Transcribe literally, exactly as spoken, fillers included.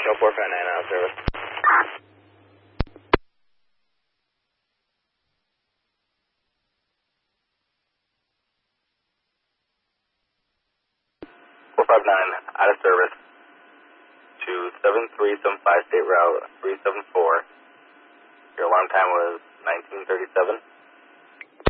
show four five nine out of service. four five nine out of service to seven three seven five State Route three seven four. Your alarm time was nineteen thirty-seven.